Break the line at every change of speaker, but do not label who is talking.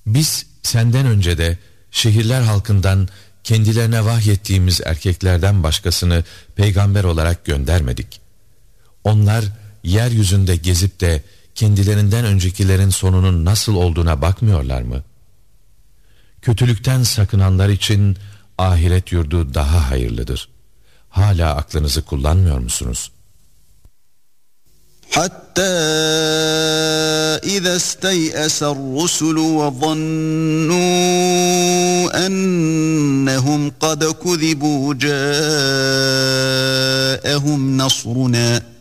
Biz senden önce de şehirler halkından kendilerine vahyettiğimiz erkeklerden başkasını peygamber olarak göndermedik. Onlar yeryüzünde gezip de kendilerinden öncekilerin sonunun nasıl olduğuna bakmıyorlar mı? Kötülükten sakınanlar için ahiret yurdu daha hayırlıdır. Hala aklınızı kullanmıyor musunuz?
Hatta izâ stey'esar rusulu ve zannû ennehum kad kuzibû câehum nasrunâ